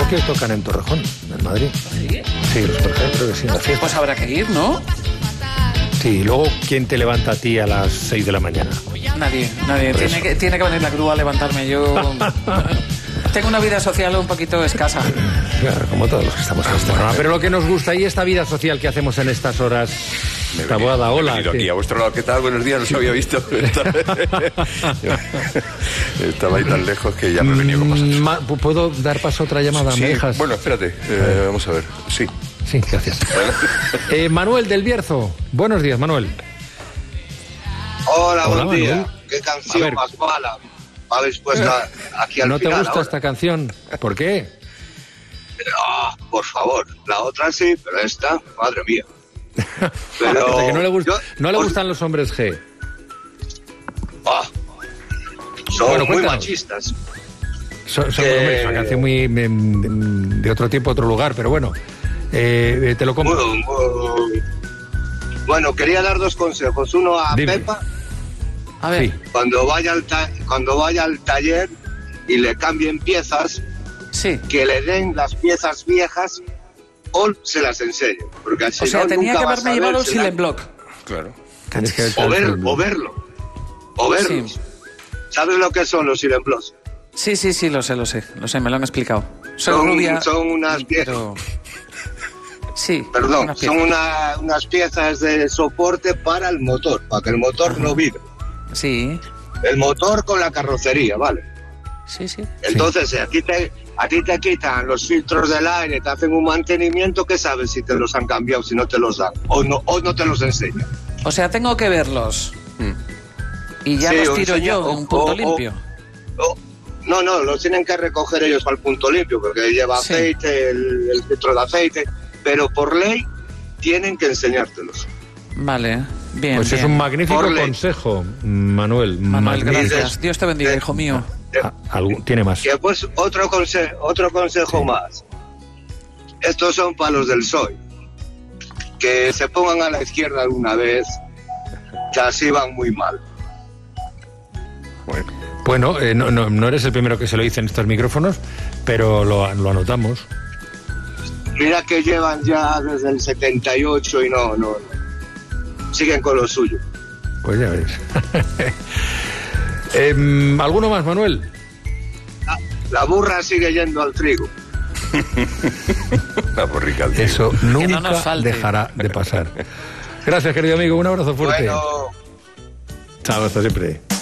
creo que tocan en Torrejón, en Madrid. ¿Sí? Sí, los Supergé, creo que sí, en la fiesta. Pues habrá que ir, ¿no? Sí, y luego, ¿quién te levanta a ti a las 6 de la mañana? Nadie. Tiene que venir la grúa a levantarme. Yo tengo una vida social un poquito escasa. Claro, como todos los que estamos en este programa. Pero lo que nos gusta y esta vida social que hacemos en estas horas. Taboada, hola. Aquí a vuestro lado, ¿qué tal? Buenos días, no os había visto. Estaba ahí tan lejos que ya me he venido con pasos. ¿Puedo dar paso a otra llamada? Sí, ¿Me dejas? bueno, espérate, vamos a ver. Sí. Sí, gracias. Manuel del Bierzo. Buenos días, Manuel. Hola, buen Manuel. día. ¿Qué canción más mala habéis puesto aquí al ¿No final? te gusta ahora? esta canción? ¿Por qué? Por favor, la otra sí, pero esta, madre mía. Pero Que no le gustan los hombres G. Son Bueno, muy cuéntanos. machistas. Hombre, es una canción muy de otro tiempo, otro lugar, pero bueno, te lo compro. Bueno, quería dar dos consejos. Uno a Dime. Pepa, A ver. Sí. cuando vaya al taller y le cambien piezas, Sí. que le den las piezas viejas o se las enseñe. Porque así O sea, no, tenía nunca que vas haberme a llevado ver el si la- Silent Block. Claro. Tienes que O verlo. Sí. ¿Sabes lo que son los Silent Blocks? Sí, lo sé, me lo han explicado. Soy rubia. Son unas piezas. Pero... Sí. Perdón, unas son piezas. unas piezas de soporte para el motor, para que el motor no vibre. Sí. El motor con la carrocería, ¿vale? Sí. Entonces, si a ti te quitan los filtros del aire, te hacen un mantenimiento, ¿qué sabes si te los han cambiado, si no te los dan? O no te los enseñan. O sea, tengo que verlos. Y ya Sí, los o tiro enseña- yo en un punto limpio. No, los tienen que recoger ellos para el punto limpio, porque lleva Sí. aceite, el filtro de aceite, pero por ley tienen que enseñártelos. Vale, bien. Pues bien. es un magnífico Por ley. consejo, Manuel. Manuel, Magnífico. gracias. Dios te bendiga, hijo mío. Tiene más. Y después otro consejo Sí. más. Estos son palos del PSOE. Que se pongan a la izquierda alguna vez, que así van muy mal. Bueno, no eres el primero que se lo dice en estos micrófonos, pero lo anotamos. Mira que llevan ya desde el 78 y no. Siguen con lo suyo. Pues ya ves. ¿Alguno más, Manuel? La burra sigue yendo al trigo. La borrica al trigo. Eso no nunca nos falte. dejará de pasar. Gracias, querido amigo. Un abrazo fuerte. Bueno. Chao, hasta siempre.